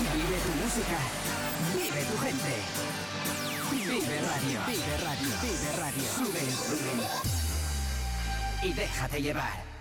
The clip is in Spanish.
Vive tu música. Vive tu gente. Vive Radio. Vive Radio. Vive Radio. Sube el volumen. Y déjate llevar.